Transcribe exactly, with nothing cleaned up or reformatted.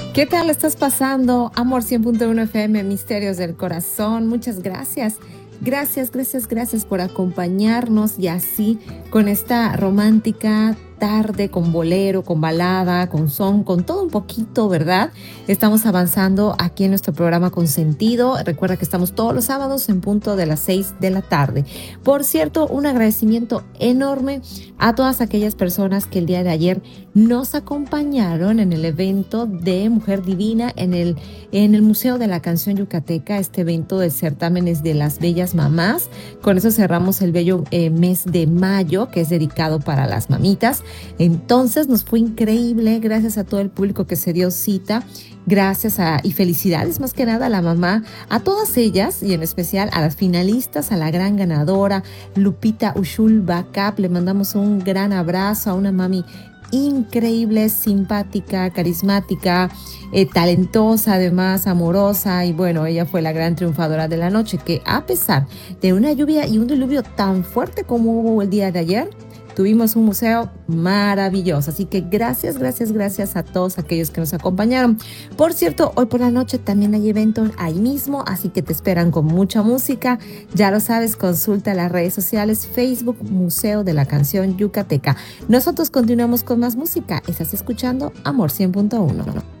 ¿Qué tal estás pasando? Amor cien punto uno F M, Misterios del Corazón. Muchas gracias. Gracias, gracias, gracias por acompañarnos y así con esta romántica tarde, con bolero, con balada, con son, con todo un poquito, ¿verdad? Estamos avanzando aquí en nuestro programa Consentido. Recuerda que estamos todos los sábados en punto de las seis de la tarde. Por cierto, un agradecimiento enorme a todas aquellas personas que el día de ayer nos acompañaron en el evento de Mujer Divina en el, en el Museo de la Canción Yucateca, este evento de certámenes de las bellas mamás. Con eso cerramos el bello eh, mes de mayo, que es dedicado para las mamitas. Entonces nos fue increíble, gracias a todo el público que se dio cita, gracias a, y felicidades más que nada a la mamá, a todas ellas y en especial a las finalistas, a la gran ganadora, Lupita Ushul Bacap. Le mandamos un gran abrazo a una mami increíble, simpática, carismática, eh, talentosa, además amorosa, y bueno, ella fue la gran triunfadora de la noche, que a pesar de una lluvia y un diluvio tan fuerte como hubo el día de ayer, tuvimos un museo maravilloso. Así que gracias, gracias, gracias a todos aquellos que nos acompañaron. Por cierto, hoy por la noche también hay eventos ahí mismo, así que te esperan con mucha música. Ya lo sabes, consulta las redes sociales, Facebook, Museo de la Canción Yucateca. Nosotros continuamos con más música. Estás escuchando Amor cien punto uno.